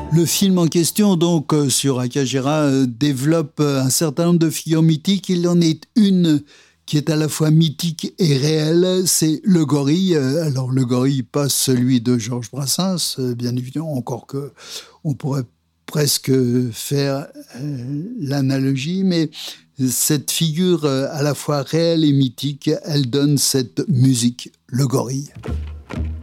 Le film en question, donc, sur Akagera, développe un certain nombre de figures mythiques. Il en est une qui est à la fois mythique et réelle, c'est le gorille. Alors, le gorille, pas celui de Georges Brassens, bien évidemment, encore que on pourrait presque faire l'analogie, mais cette figure à la fois réelle et mythique, elle donne cette musique, le gorille.